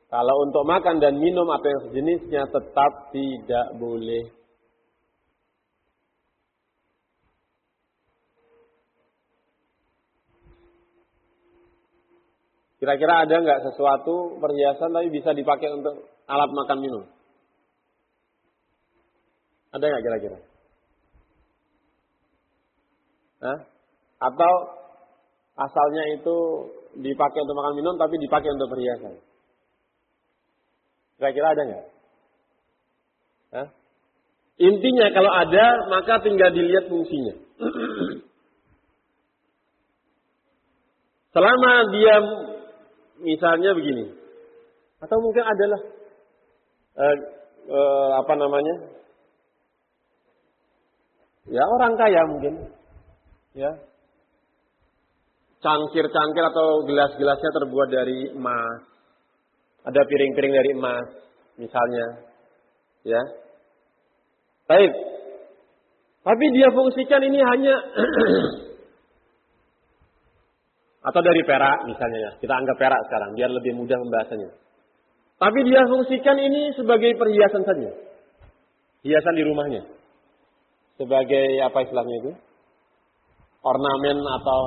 Kalau untuk makan dan minum atau yang sejenisnya tetap tidak boleh. Kira-kira ada nggak sesuatu perhiasan tapi bisa dipakai untuk alat makan minum? Ada nggak kira-kira? Hah? Atau asalnya itu dipakai untuk makan minum tapi dipakai untuk perhiasan? Kira-kira ada nggak? Hah? Intinya kalau ada maka tinggal dilihat fungsinya. Selama dia misalnya begini, atau mungkin adalah ya orang kaya mungkin, ya cangkir-cangkir atau gelas-gelasnya terbuat dari emas, ada piring-piring dari emas, misalnya, ya. Baik, tapi dia fungsikan ini hanya atau dari perak misalnya ya. Kita anggap perak sekarang biar lebih mudah pembahasannya. Tapi dia fungsikan ini sebagai perhiasan saja. Hiasan di rumahnya. Sebagai apa istilahnya itu? Ornamen atau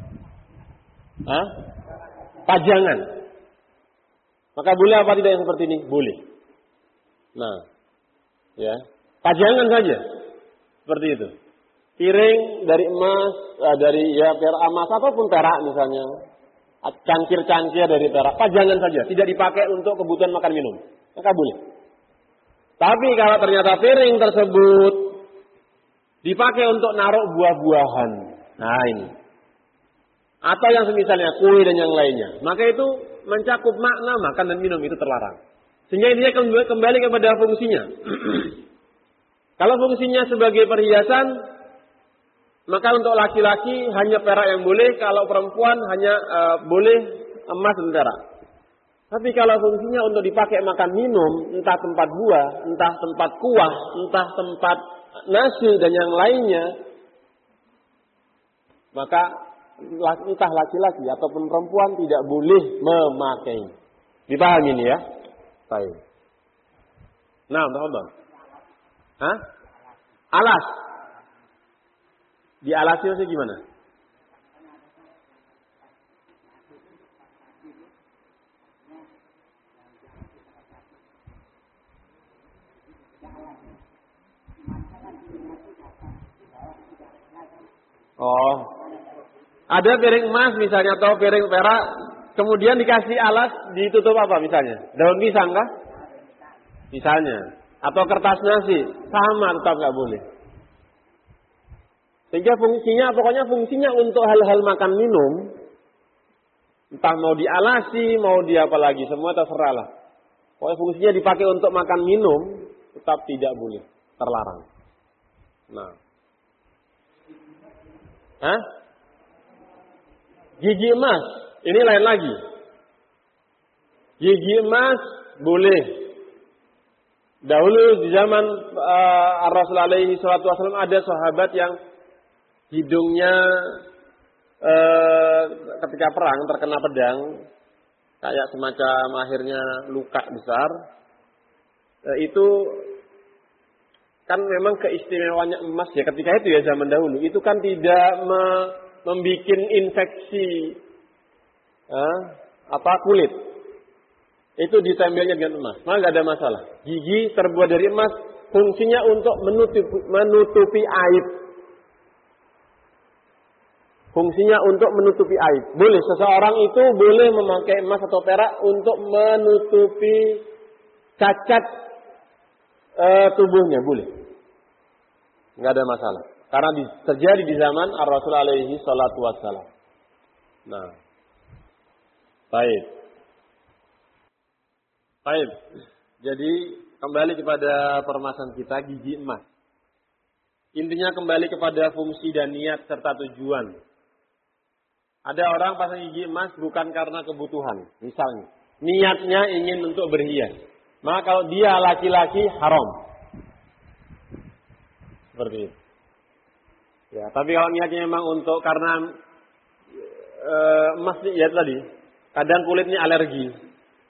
pajangan. Maka boleh apa tidak yang seperti ini? Boleh. Nah, ya. Pajangan saja. Seperti itu. Piring dari emas, dari perak emas ataupun perak misalnya, cangkir-cangkir dari perak, pajangan saja, tidak dipakai untuk kebutuhan makan minum, maka boleh. Tapi kalau ternyata piring tersebut dipakai untuk naruh buah-buahan, nah ini, atau yang semisalnya kue dan yang lainnya, maka itu mencakup makna makan dan minum itu terlarang. Sehingga dia kembali kepada fungsinya. Kalau fungsinya sebagai perhiasan, maka untuk laki-laki hanya perak yang boleh, kalau perempuan hanya boleh emas dan perak. Tapi kalau fungsinya untuk dipakai makan minum, entah tempat buah, entah tempat kuah, entah tempat nasi dan yang lainnya, maka entah laki-laki ataupun perempuan tidak boleh memakai. Dipahami ini ya? Baik. Nah, betul. Hah? Alas. Di alasnya sih gimana? Oh, ada piring emas misalnya atau piring perak, kemudian dikasih alas ditutup apa misalnya? Daun pisang kah? Misalnya, atau kertas nasi, sama tetap nggak boleh. Sehingga pokoknya fungsinya untuk hal-hal makan minum, entah mau dialasi, mau di apa lagi, semua terserah lah. Pokoknya fungsinya dipakai untuk makan minum, tetap tidak boleh, terlarang. Nah, gigi emas, ini lain lagi. Gigi emas boleh. Dahulu di zaman Rasulullah SAW ada sahabat yang hidungnya ketika perang terkena pedang, kayak semacam akhirnya luka besar. Itu kan memang keistimewaannya emas ya ketika itu ya, zaman dahulu. Itu kan tidak membuat infeksi kulit. Itu ditempelnya dengan emas, maka nggak ada masalah. Gigi terbuat dari emas, fungsinya untuk menutupi aib. Fungsinya untuk menutupi aib. Boleh, seseorang itu boleh memakai emas atau perak untuk menutupi cacat tubuhnya, boleh. Nggak ada masalah. Karena terjadi di zaman Ar-Rasul alaihi salatu wassalam. Nah, baik. Jadi kembali kepada permasalahan kita, gigi emas. Intinya kembali kepada fungsi dan niat serta tujuan. Ada orang pasang gigi emas bukan karena kebutuhan, misalnya. Niatnya ingin untuk berhias. Maka kalau dia laki-laki haram. Seperti itu. Ya, tapi kalau niatnya memang untuk karena emas ya tadi, kadang kulitnya alergi.